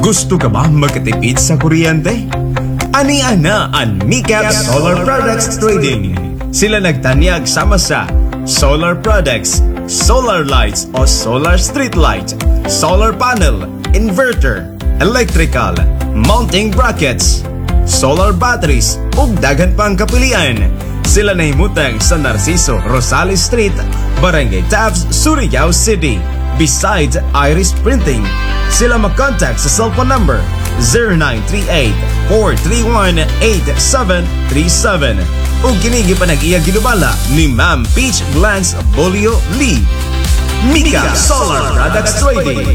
Gusto ka ba magkatipid sa kuryente? Ani-ana ang Micap Solar Products Trading. Sila nagtanyag sama sa solar products, solar lights o solar street light, solar panel, inverter, electrical, mounting brackets, solar batteries ug daghan pang kapilian. Sila nahimutang sa Narciso Rosales Street, Barangay Taft, Surigao City, beside Iris Printing. Sila mag-contact sa cellphone number 0938-431-8737 o ginigi pa nag-iya ginubala ni Ma'am Peach Glance Bolio Lee. Micap Solar Products Trading.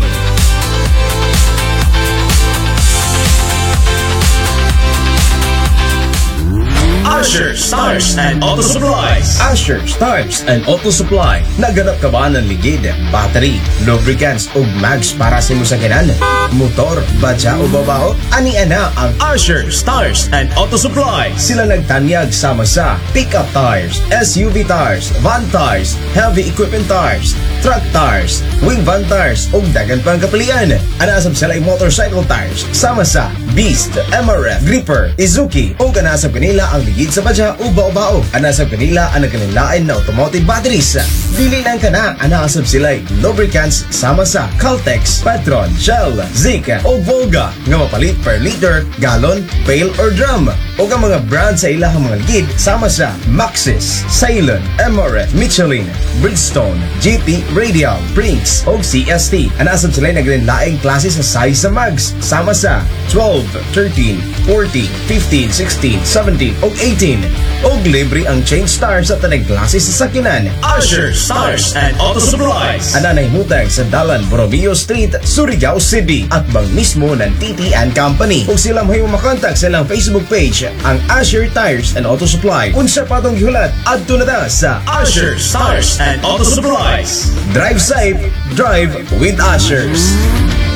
Asher Stars and Auto Supplies. Asher Stars and Auto Supply. Naganap ka ba ng ligid, battery, lubricants o mags para sa imo sakyanan, motor, badya o babaho? Ani-ana ang Asher Stars and Auto Supply. Sila nagtanyag sama sa pickup tires, SUV tires, van tires, heavy equipment tires, truck tires, wing van tires o dagan pang kapilian. Anasab sila yung motorcycle tires sama sa Beast, MRF, Gripper, Izuki o kanasab kanila ang ligid sa badya o bao-bao. Anasab kanila ang nagkanilain na automotive batteries. Dili lang ka na, anasab sila lubricants sama sa Caltex, Petron, Shell, Zika o Volga nga mapalit per liter, gallon, pail or drum. O ang mga brand sa ilahang mga ligid sama sa Maxxis, Ceylon, MRF, Michelin, Bridgestone, GP, Radial, Brinks o CST. Anasab sila nagkanilaing klase sa size sa mags sama sa 12, 13, 14, 15, 16, 17 o 18. O libre ang change stars at tanay klase sa sakinan. Asher Stars and Auto Supplies. Ananay mutang sa Dalan Borromeo Street, Surigao City at bang mismo ng TT and Company. Kung sila mahiyo makontak sa ilang Facebook page, ang Asher Tires and Auto Supply. Unsa patong gihulat adto na ta sa Asher Stars and Auto Supplies. Drive safe, drive with Ashers.